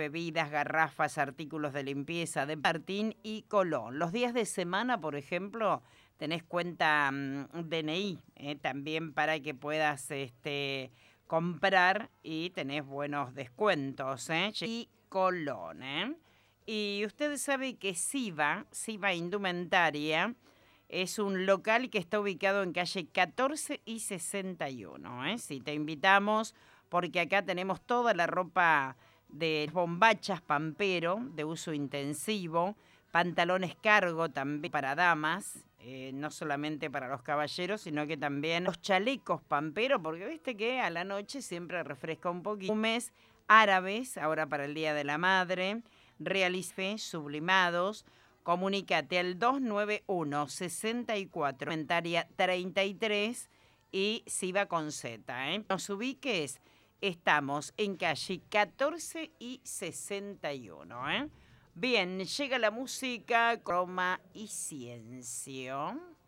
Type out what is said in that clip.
bebidas, garrafas, artículos de limpieza de Martín y Colón. Los días de semana, por ejemplo, tenés cuenta DNI, también para que puedas comprar y tenés buenos descuentos. Y Colón. Y usted sabe que Siva Indumentaria, es un local que está ubicado en calle 14 y 61. Sí, te invitamos porque acá tenemos toda la ropa de bombachas Pampero de uso intensivo, pantalones cargo también para damas, no solamente para los caballeros, sino que también los chalecos Pampero, porque viste que a la noche siempre refresca un poquito. Perfumes árabes, ahora para el Día de la Madre, realice sublimados. Comunícate al 291 64 33 y Siva con Z. Nos ubiques, estamos en calle 14 y 61. Bien, llega la música, croma y ciencio.